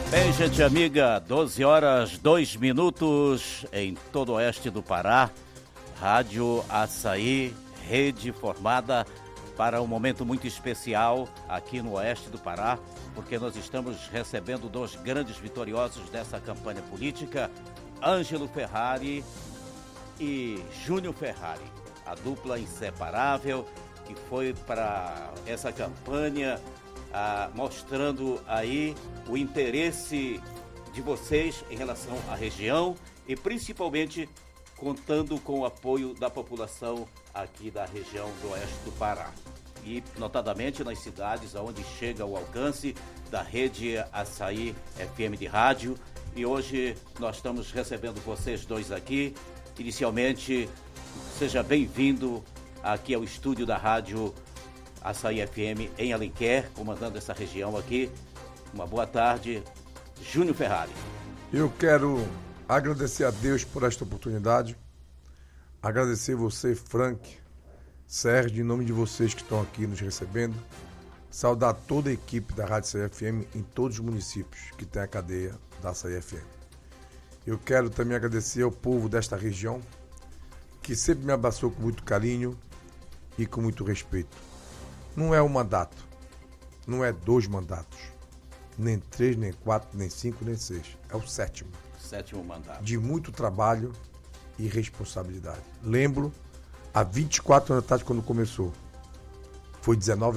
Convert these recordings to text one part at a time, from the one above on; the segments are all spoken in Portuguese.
Bem, gente amiga, 12 horas 2 minutos em todo o oeste do Pará. Rádio Açaí, rede formada para um momento muito especial aqui no oeste do Pará, porque nós estamos recebendo dois grandes vitoriosos dessa campanha política, Ângelo Ferrari e Júnior Ferrari, a dupla inseparável que foi para essa campanha mostrando aí o interesse de vocês em relação à região e principalmente contando com o apoio da população aqui da região do oeste do Pará. E notadamente nas cidades onde chega o alcance da rede Açaí FM de rádio. E hoje nós estamos recebendo vocês dois aqui. Inicialmente, seja bem-vindo aqui ao estúdio da rádio Açaí FM em Alenquer, comandando essa região aqui. Uma boa tarde, Júnior Ferrari. Eu quero agradecer a Deus por esta oportunidade, agradecer você, Frank, Sérgio, em nome de vocês que estão aqui nos recebendo, saudar toda a equipe da Rádio Açaí FM em todos os municípios que tem a cadeia da Açaí FM. Eu quero também agradecer ao povo desta região, que sempre me abraçou com muito carinho e com muito respeito. Não é um mandato, não é 2 mandatos, nem 3, nem 4, nem 5, nem 6. É o 7º. 7º mandato. De muito trabalho e responsabilidade. Lembro, há 24 anos atrás, quando começou, foi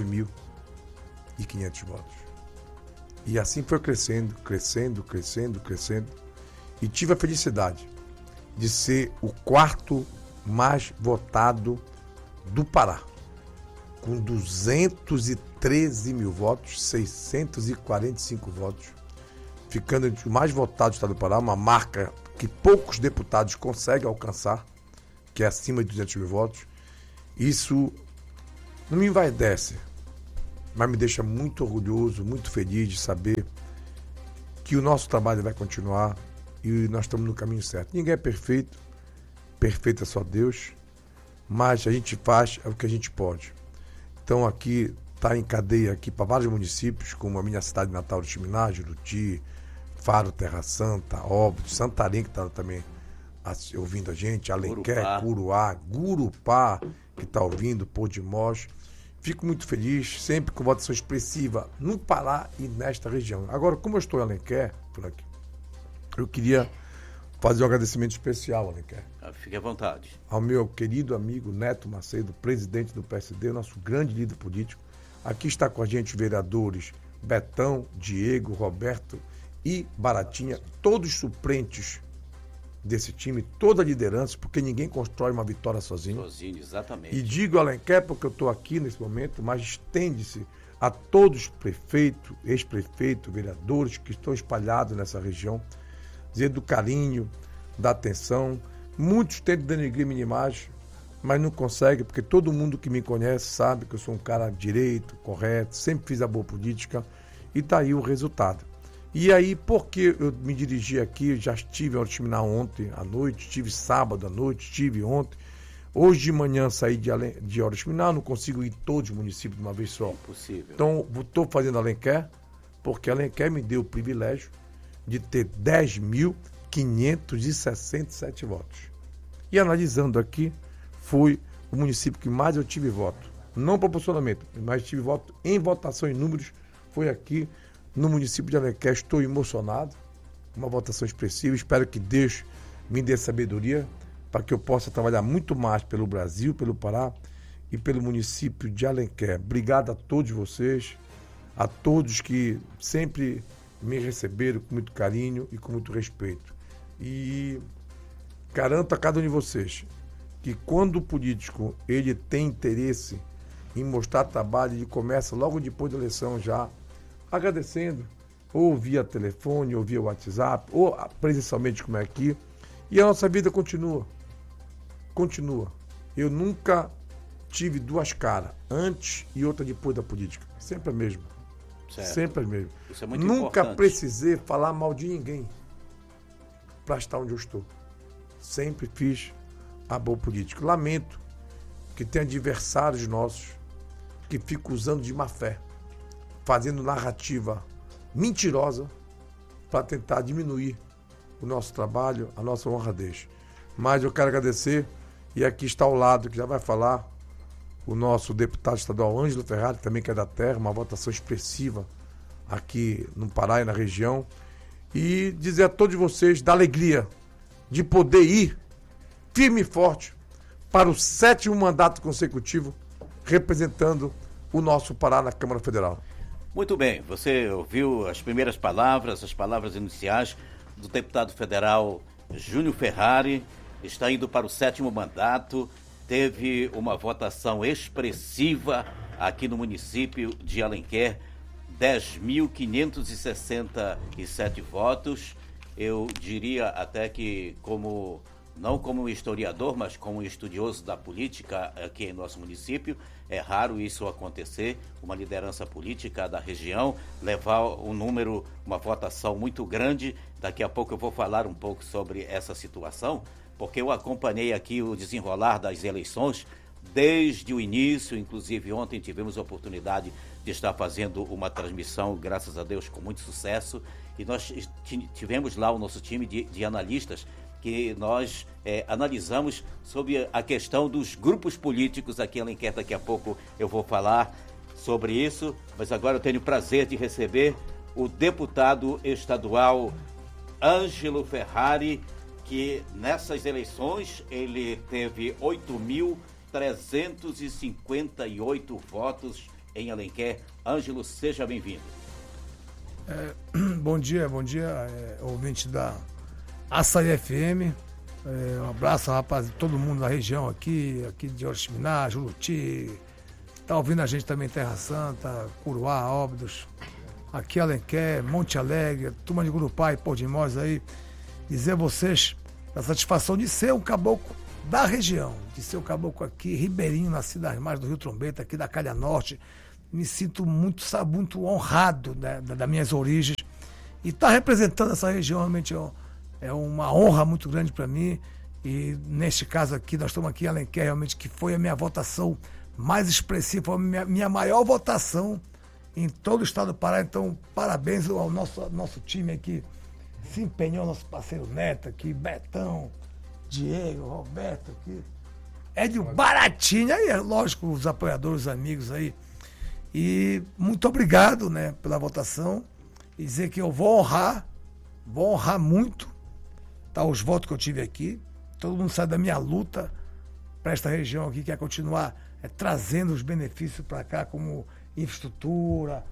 19.500 votos. E assim foi crescendo. E tive a felicidade de ser o 4º mais votado do Pará, com 213 mil votos, 645 votos, ficando entre os mais votados do estado do Pará, uma marca que poucos deputados conseguem alcançar, que é acima de 200 mil votos. Isso não me envaidece, mas me deixa muito orgulhoso, muito feliz de saber que o nosso trabalho vai continuar e nós estamos no caminho certo. Ninguém é perfeito, perfeito é só Deus, mas a gente faz o que a gente pode. Então aqui está em cadeia aqui para vários municípios, como a minha cidade natal de Timiná, Juruti, Faro, Terra Santa, Óbidos, Santarém, que está também ouvindo a gente, Alenquer, Curuá, Gurupá, que está ouvindo, Pôr de Mós. Fico muito feliz, sempre com votação expressiva no Pará e nesta região. Agora, como eu estou em Alenquer, eu queria fazer um agradecimento especial, Alenquer. Fique à vontade. Ao meu querido amigo Neto Macedo, presidente do PSD, nosso grande líder político. Aqui está com a gente os vereadores Betão, Diego, Roberto e Baratinha, todos suplentes desse time, toda a liderança, porque ninguém constrói uma vitória sozinho. Sozinho, exatamente. E digo Alenquer porque eu estou aqui nesse momento, mas estende-se a todos os prefeitos, ex-prefeitos, vereadores que estão espalhados nessa região, dizer do carinho, da atenção. Muitos tentam denegrir minha imagem, mas não conseguem, porque todo mundo que me conhece sabe que eu sou um cara direito, correto, sempre fiz a boa política, e está aí o resultado. E aí, porque eu me dirigi aqui, já estive em Oriximiná ontem à noite, estive sábado à noite, estive ontem, hoje de manhã saí de Oriximiná, não consigo ir em todos os municípios de uma vez só. Impossível. Então, estou fazendo Alenquer, porque Alenquer me deu o privilégio de ter 10.567 votos. E analisando aqui, foi o município que mais eu tive voto. Não proporcionalmente, mas tive voto em votação em números, foi aqui no município de Alenquer. Estou emocionado, uma votação expressiva. Espero que Deus me dê sabedoria para que eu possa trabalhar muito mais pelo Brasil, pelo Pará e pelo município de Alenquer. Obrigado a todos vocês, a todos que sempre me receberam com muito carinho e com muito respeito. E garanto a cada um de vocês que quando o político ele tem interesse em mostrar trabalho, ele começa logo depois da eleição já agradecendo, ou via telefone, ou via WhatsApp, ou presencialmente como é aqui, e a nossa vida continua. Eu nunca tive 2 caras, antes e outra depois da política, sempre a mesma. Certo. Sempre a mesma. Isso é muito Nunca importante. precisei falar mal de ninguém para estar onde eu estou. Sempre fiz a boa política. Lamento que tem adversários nossos que ficam usando de má fé, fazendo narrativa mentirosa para tentar diminuir o nosso trabalho, a nossa honradez. Mas eu quero agradecer, e aqui está ao lado, que já vai falar, o nosso deputado estadual Ângelo Ferrari, também que é da terra, uma votação expressiva aqui no Pará e na região, e dizer a todos vocês da alegria de poder ir firme e forte para o 7º mandato consecutivo representando o nosso Pará na Câmara Federal. Muito bem, você ouviu as primeiras palavras, as palavras iniciais do deputado federal Júnior Ferrari, está indo para o 7º mandato, teve uma votação expressiva aqui no município de Alenquer, 10.567 votos. Eu diria até que, não como historiador, mas como estudioso da política aqui em nosso município, é raro isso acontecer, uma liderança política da região levar uma votação muito grande. Daqui a pouco eu vou falar um pouco sobre essa situação, porque eu acompanhei aqui o desenrolar das eleições desde o início. Inclusive ontem tivemos a oportunidade de estar fazendo uma transmissão, graças a Deus, com muito sucesso, e nós tivemos lá o nosso time de analistas, que nós analisamos sobre a questão dos grupos políticos aqui em Alenquer. Daqui a pouco eu vou falar sobre isso, mas agora eu tenho o prazer de receber o deputado estadual Ângelo Ferrari, que nessas eleições ele teve 8.358 votos em Alenquer. Ângelo, seja bem-vindo. Bom dia, ouvinte da Açaí FM. Um abraço, rapaz, todo mundo da região aqui de Oriximiná, Juruti, tá ouvindo a gente também em Terra Santa, Curuá, Óbidos, aqui Alenquer, Monte Alegre, turma de Gurupá e Pôr de Mós aí, dizer a vocês a satisfação de ser um caboclo da região, de ser um caboclo aqui, ribeirinho, nascido nas margens do Rio Trombeta, aqui da Calha Norte. Me sinto muito honrado, né, das minhas origens, e estar representando essa região realmente é uma honra muito grande para mim. E neste caso aqui, nós estamos aqui em Alenquer, realmente, que foi a minha votação mais expressiva, foi a minha maior votação em todo o estado do Pará. Então, parabéns ao nosso time aqui, se empenhou, nosso parceiro Neto aqui, Betão, Diego, Roberto aqui, Edio Baratinho, aí lógico, os apoiadores, os amigos aí. E muito obrigado, né, pela votação, e dizer que eu vou honrar muito, tá, os votos que eu tive aqui. Todo mundo sabe da minha luta para esta região aqui, que é continuar trazendo os benefícios para cá, como infraestrutura,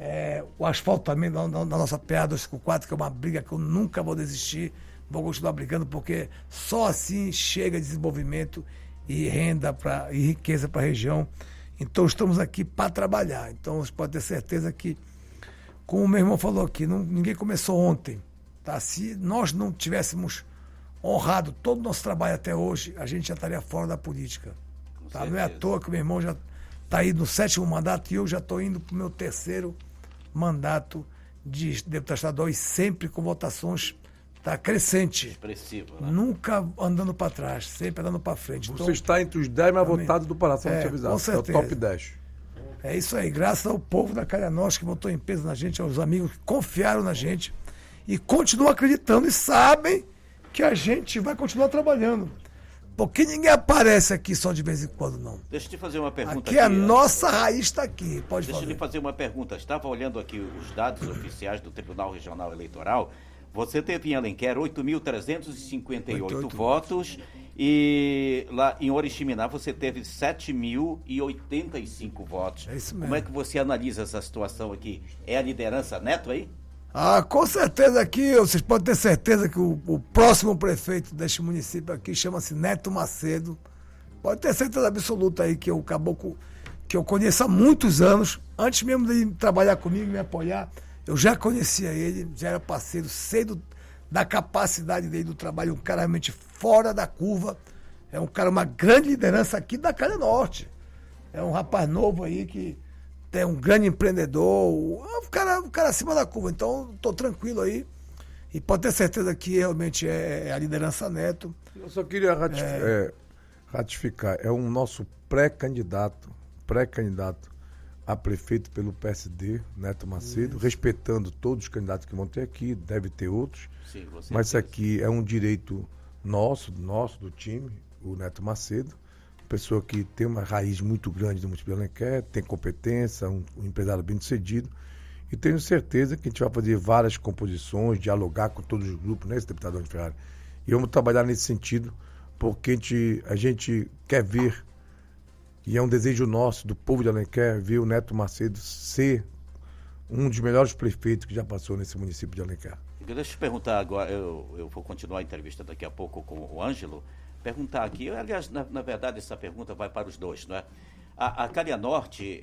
o asfaltamento da nossa PA 254, que é uma briga que eu nunca vou desistir, vou continuar brigando, porque só assim chega desenvolvimento e renda e riqueza para a região. Então estamos aqui para trabalhar. Então você pode ter certeza que, como o meu irmão falou aqui, ninguém começou ontem. Tá? Se nós não tivéssemos honrado todo o nosso trabalho até hoje, a gente já estaria fora da política. Tá? Não é à toa que o meu irmão já está aí no 7º mandato e eu já estou indo para o meu 3º mandato de deputado estadual, e sempre com votações crescente. Expressivo, né? Nunca andando para trás, sempre andando para frente. Você então, está entre os 10 mais votados do Pará, só para te avisar. Com certeza. É o top 10. É isso aí, graças ao povo da Calha Norte que votou em peso na gente, aos amigos que confiaram na gente e continuam acreditando e sabem que a gente vai continuar trabalhando. Porque ninguém aparece aqui só de vez em quando, não. Deixa eu te fazer uma pergunta. Aqui a nossa raiz está aqui, pode fazer. Deixa eu te fazer uma pergunta. Estava olhando aqui os dados oficiais do Tribunal Regional Eleitoral. Você teve em Alenquer 8.358 votos e lá em Oriximiná você teve 7.085 votos. É isso mesmo. Como é que você analisa essa situação aqui? É a liderança Neto aí? Com certeza aqui, vocês podem ter certeza que o próximo prefeito deste município aqui chama-se Neto Macedo. Pode ter certeza absoluta aí que o caboclo que eu conheço há muitos anos, antes mesmo de trabalhar comigo, me apoiar, eu já conhecia ele, já era parceiro, sei da capacidade dele do trabalho, um cara realmente fora da curva, é um cara, uma grande liderança aqui da Calha Norte. É um rapaz novo aí que é um grande empreendedor, um cara acima da curva. Então, estou tranquilo aí e pode ter certeza que realmente é a liderança Neto. Eu só queria ratificar, é um nosso pré-candidato a prefeito pelo PSD, Neto Macedo, respeitando todos os candidatos que vão ter aqui, deve ter outros. Sim, mas isso aqui é um direito nosso, do time, o Neto Macedo, pessoa que tem uma raiz muito grande no município de Alenquer, tem competência, um empresário bem sucedido, e tenho certeza que a gente vai fazer várias composições, dialogar com todos os grupos, né, esse deputado Antônio Ferrari, e vamos trabalhar nesse sentido, porque a gente quer ver, e é um desejo nosso, do povo de Alenquer, ver o Neto Macedo ser um dos melhores prefeitos que já passou nesse município de Alenquer. Deixa eu te perguntar agora, eu vou continuar a entrevista daqui a pouco com o Ângelo, perguntar aqui, aliás, na verdade essa pergunta vai para os dois, não é? A Calha Norte,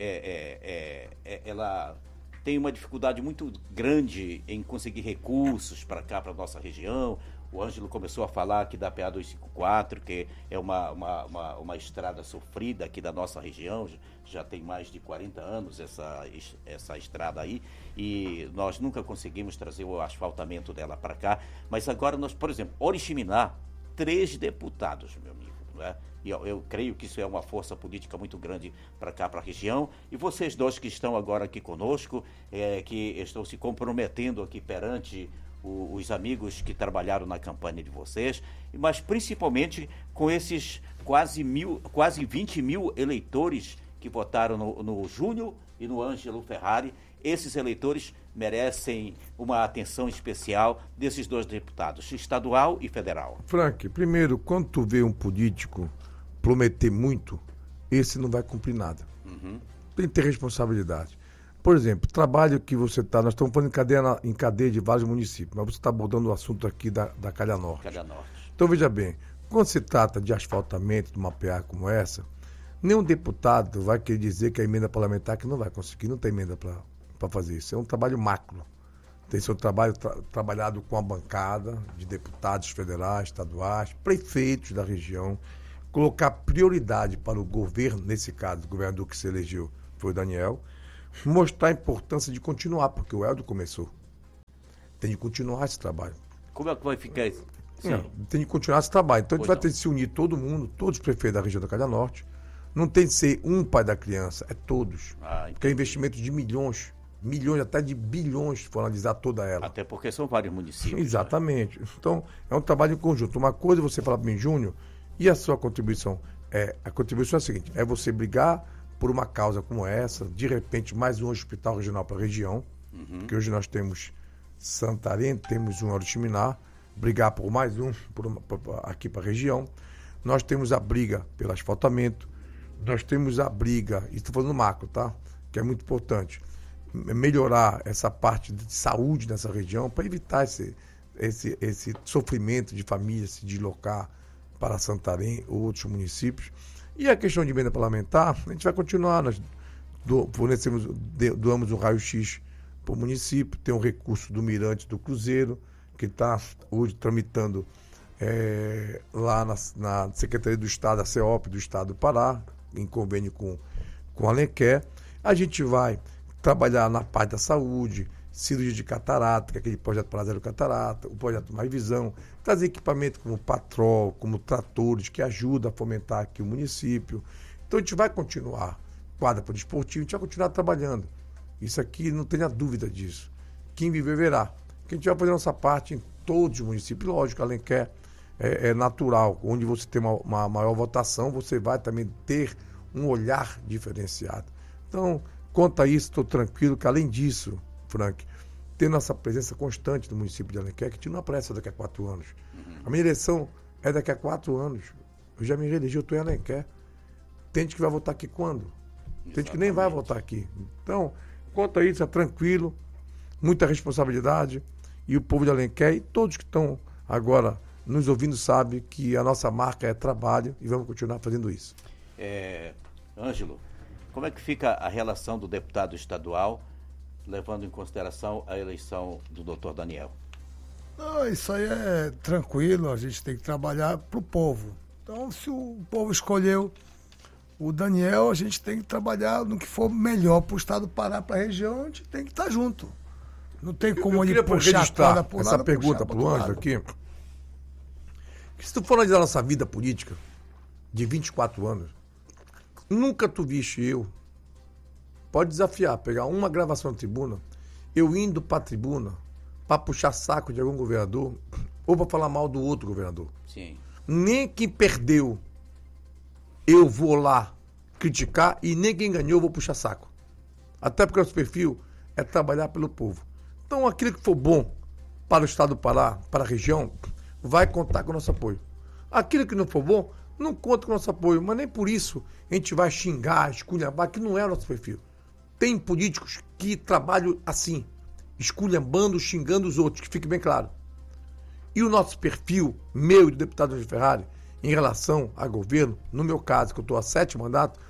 ela tem uma dificuldade muito grande em conseguir recursos para cá, para a nossa região. O Ângelo começou a falar aqui da PA 254, que é uma estrada sofrida aqui da nossa região, já tem mais de 40 anos essa estrada aí, e nós nunca conseguimos trazer o asfaltamento dela para cá, mas agora nós, por exemplo, Oriximiná, 3 deputados, meu amigo, não é? E eu creio que isso é uma força política muito grande para cá, para a região, e vocês dois que estão agora aqui conosco, que estão se comprometendo aqui perante os amigos que trabalharam na campanha de vocês, mas principalmente com esses quase 20 mil eleitores que votaram no Júnior e no Ângelo Ferrari. Esses eleitores merecem uma atenção especial desses 2 deputados, estadual e federal. Frank, primeiro, quando tu vê um político prometer muito, esse não vai cumprir nada. Tem que ter responsabilidade. Por exemplo, trabalho que você está, nós estamos falando em cadeia de vários municípios, mas você está abordando o assunto aqui da Calha Norte. Calha Norte. Então, veja bem, quando se trata de asfaltamento de uma PA como essa, nenhum deputado vai querer dizer que a emenda parlamentar que não vai conseguir, não tem emenda para fazer isso. É um trabalho macro. Tem seu trabalho trabalhado com a bancada de deputados federais, estaduais, prefeitos da região, colocar prioridade para o governo, nesse caso, o governador que se elegeu foi o Daniel, mostrar a importância de continuar, porque o Helder começou. Tem de continuar esse trabalho. Como é que vai ficar isso? Tem de continuar esse trabalho. Então a gente vai ter de se unir todo mundo, todos os prefeitos da região da Calha Norte. Não tem de ser um pai da criança, é todos. Porque é investimento de milhões, até de bilhões, se for analisar toda ela. Até porque são vários municípios. Exatamente. Né? Então, é um trabalho em conjunto. Uma coisa é você falar para mim, Júnior, e a sua contribuição? A contribuição é a seguinte, é você brigar por uma causa como essa, de repente mais um hospital regional para a região, porque hoje nós temos Santarém, temos um Oriximiná, brigar por mais um aqui para a região. Nós temos a briga pelo asfaltamento, nós temos a briga, e estou falando macro, tá? Que é muito importante, melhorar essa parte de saúde nessa região para evitar esse sofrimento de famílias se deslocar para Santarém ou outros municípios. E a questão de emenda parlamentar, a gente vai continuar, nós doamos um raio-x para o município, tem um recurso do Mirante do Cruzeiro, que está hoje tramitando lá na Secretaria do Estado, a CEOP do Estado do Pará, em convênio com a Alenquer. A gente vai trabalhar na parte da saúde, cirurgia de catarata, que é aquele projeto para zero catarata, o projeto Mais Visão, trazer equipamento como patrol, como tratores, que ajuda a fomentar aqui o município. Então a gente vai continuar, quadra para o desportivo, a gente vai continuar trabalhando. Isso aqui, não tenha dúvida disso. Quem viver verá. Que a gente vai fazer a nossa parte em todos os municípios. Lógico, Alenquer é natural, onde você tem uma maior votação, você vai também ter um olhar diferenciado. Então, quanto a isso, estou tranquilo que além disso, Frank, tendo essa presença constante no município de Alenquer, que a gente não aparece daqui a 4 anos. A minha eleição é daqui a 4 anos. Eu já me reelegi, eu estou em Alenquer. Tem gente que vai votar aqui quando? Tem gente que nem vai votar aqui. Então, quanto a isso, é tranquilo, muita responsabilidade, e o povo de Alenquer e todos que estão agora nos ouvindo sabem que a nossa marca é trabalho e vamos continuar fazendo isso. Ângelo, como é que fica a relação do deputado estadual, levando em consideração a eleição do doutor Daniel? Isso aí é tranquilo, a gente tem que trabalhar para o povo. Então, se o povo escolheu o Daniel, a gente tem que trabalhar no que for melhor para o estado do Pará, para a região, a gente tem que estar junto. Não tem como ele puxar a corda para o lado. Essa pergunta para o Ângelo aqui, que se tu for analisar nossa vida política de 24 anos, nunca tu viste eu pode desafiar, pegar uma gravação na tribuna, eu indo para a tribuna para puxar saco de algum governador ou para falar mal do outro governador. Sim. Nem quem perdeu eu vou lá criticar e nem quem ganhou eu vou puxar saco. Até porque o nosso perfil é trabalhar pelo povo. Então aquilo que for bom para o estado do Pará, para a região, vai contar com o nosso apoio. Aquilo que não for bom, não conta com o nosso apoio, mas nem por isso a gente vai xingar, esculhambar, que não é o nosso perfil. Tem políticos que trabalham assim, esculhambando, xingando os outros, que fique bem claro. E o nosso perfil, meu e do deputado Jorge Ferrari, em relação a governo, no meu caso, que eu estou há 7 mandatos,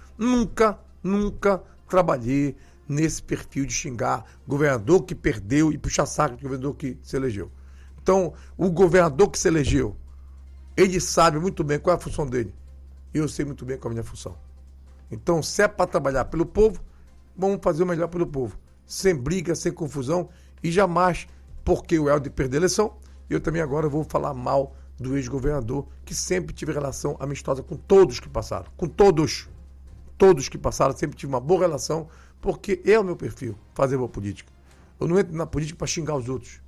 nunca trabalhei nesse perfil de xingar governador que perdeu e puxar saco de governador que se elegeu. Então, o governador que se elegeu, ele sabe muito bem qual é a função dele. Eu sei muito bem qual é a minha função. Então, se é para trabalhar pelo povo, vamos fazer o melhor pelo povo. Sem briga, sem confusão e jamais, porque o Helder perdeu a eleição, eu também agora vou falar mal do ex-governador, que sempre tive relação amistosa com todos que passaram. Com todos. Todos que passaram, sempre tive uma boa relação, porque é o meu perfil, fazer boa política. Eu não entro na política para xingar os outros.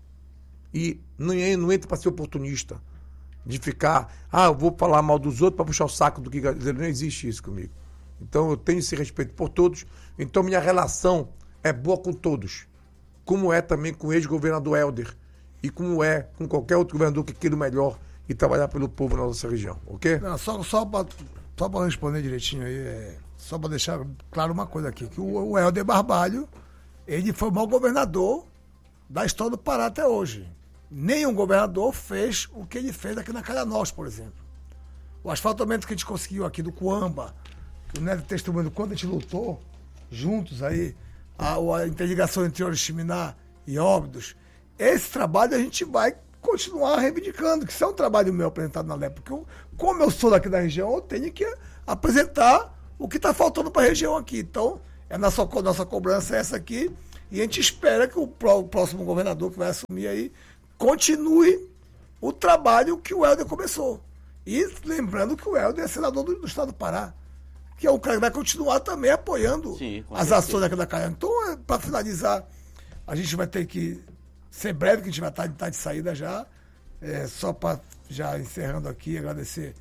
E não entro para ser oportunista. De ficar, eu vou falar mal dos outros para puxar o saco do que... Não existe isso comigo. Então eu tenho esse respeito por todos. Então minha relação é boa com todos. Como é também com o ex-governador Helder. E como é com qualquer outro governador que queira o melhor e trabalhar pelo povo na nossa região, ok? Não, só para responder direitinho aí, só para deixar claro uma coisa aqui, que o Helder Barbalho, ele foi o maior governador da história do Pará até hoje. Nenhum governador fez o que ele fez aqui na Calha Norte, por exemplo. O asfaltamento que a gente conseguiu aqui do Cuamba, que o Neto testemunha do quanto a gente lutou juntos aí, a interligação entre Oriximiná e Óbidos, esse trabalho a gente vai continuar reivindicando, que isso é um trabalho meu apresentado na LEP, porque como eu sou daqui da região, eu tenho que apresentar o que está faltando para a região aqui. Então, nossa cobrança é essa aqui, e a gente espera que o próximo governador que vai assumir aí continue o trabalho que o Helder começou. E lembrando que o Helder é senador do estado do Pará, que é um cara que vai continuar também apoiando as ações aqui da Calha. Então, para finalizar, a gente vai ter que ser breve, que a gente vai estar de saída já. Só para, já encerrando aqui, agradecer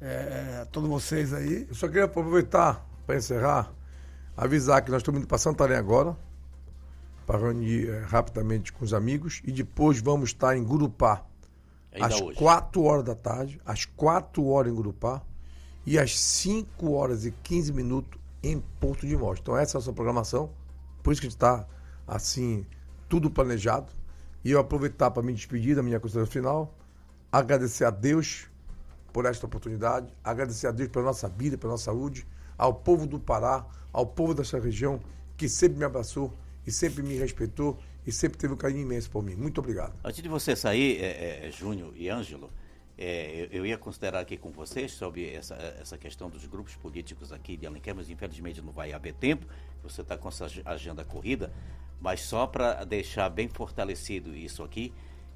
a todos vocês aí. Eu só queria aproveitar, para encerrar, avisar que nós estamos indo para Santarém agora, para reunir rapidamente com os amigos, e depois vamos estar em Gurupá, às 4 horas da tarde, às 4 horas em Gurupá, e às 5 horas e 15 minutos em Porto de Mós. Então essa é a nossa programação, por isso que a gente está, assim, tudo planejado. E eu aproveitar para me despedir da minha consideração final, agradecer a Deus por esta oportunidade, agradecer a Deus pela nossa vida, pela nossa saúde, ao povo do Pará, ao povo dessa região, que sempre me abraçou e sempre me respeitou e sempre teve um carinho imenso por mim. Muito obrigado. Antes de você sair, Júnior e Ângelo, eu ia considerar aqui com vocês sobre essa questão dos grupos políticos aqui de Alenquer, mas infelizmente não vai haver tempo, você está com essa agenda corrida, mas só para deixar bem fortalecido isso aqui,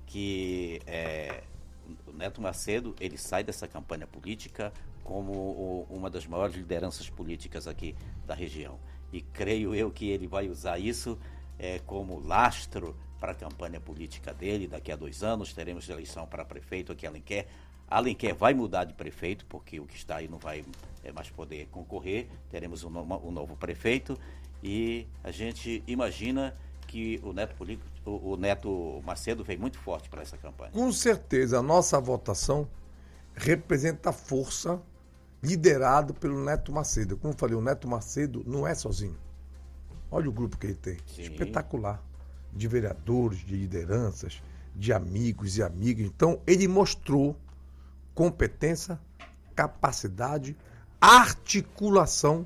que o Neto Macedo, ele sai dessa campanha política como uma das maiores lideranças políticas aqui da região. E creio eu que ele vai usar isso como lastro para a campanha política dele. Daqui a 2 anos teremos eleição para prefeito aqui em Alenquer. Alenquer vai mudar de prefeito, porque o que está aí não vai mais poder concorrer. Teremos um novo prefeito e a gente imagina que o Neto Macedo veio muito forte para essa campanha. Com certeza, a nossa votação representa a força liderado pelo Neto Macedo. Como eu falei, o Neto Macedo não é sozinho. Olha o grupo que ele tem. Sim. Espetacular. De vereadores, de lideranças, de amigos e amigas. Então, ele mostrou competência, capacidade, articulação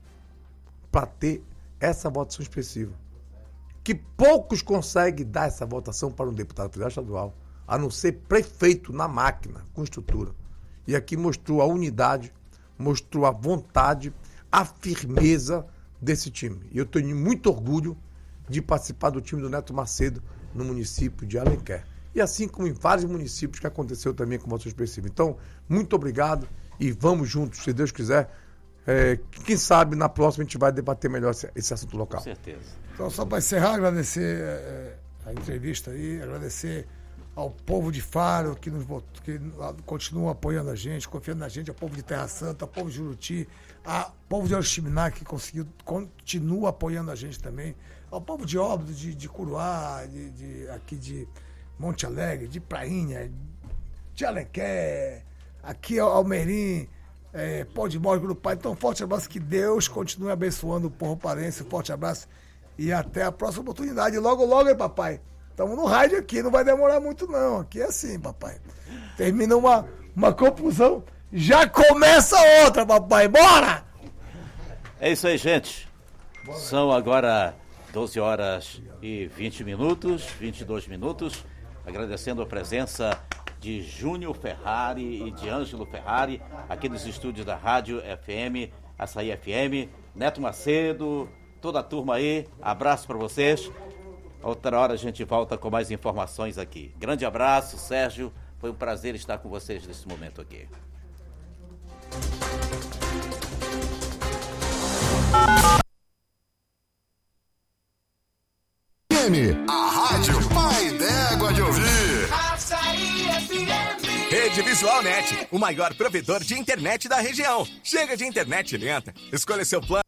para ter essa votação expressiva. Que poucos conseguem dar essa votação para um deputado federal estadual, a não ser prefeito na máquina, com estrutura. E aqui mostrou a unidade, mostrou a vontade, a firmeza desse time. E eu tenho muito orgulho de participar do time do Neto Macedo no município de Alenquer. E assim como em vários municípios que aconteceu também com votação expressiva. Então, muito obrigado e vamos juntos, se Deus quiser, Quem sabe na próxima a gente vai debater melhor esse assunto local. Com certeza. Então, só para encerrar, agradecer a entrevista aí, agradecer ao povo de Faro que continua apoiando a gente, confiando na gente, ao povo de Terra Santa, ao povo de Juruti, ao povo de Oriximiná que continua apoiando a gente também, ao povo de Óbidos, de Curuá, aqui de Monte Alegre, de Prainha, de Alequé, aqui Almerim, Pó de Morro do Pai. Então, forte abraço, que Deus continue abençoando o povo parense, forte abraço e até a próxima oportunidade. Logo, logo, hein, papai? Estamos no rádio aqui, não vai demorar muito não. Aqui é assim, papai. Termina uma confusão, já começa outra, papai. Bora! É isso aí, gente. Bora. São agora 12 horas e 20 minutos, 22 minutos. Agradecendo a presença de Júnior Ferrari e de Ângelo Ferrari, aqui nos estúdios da Rádio FM, Açaí FM, Neto Macedo, toda a turma aí. Abraço para vocês. Outra hora a gente volta com mais informações aqui. Grande abraço, Sérgio. Foi um prazer estar com vocês nesse momento aqui. A rádio pai d'égua de ouvir. Açaí FM. Rede Visual Net, o maior provedor de internet da região. Chega de internet lenta. Escolha seu plano.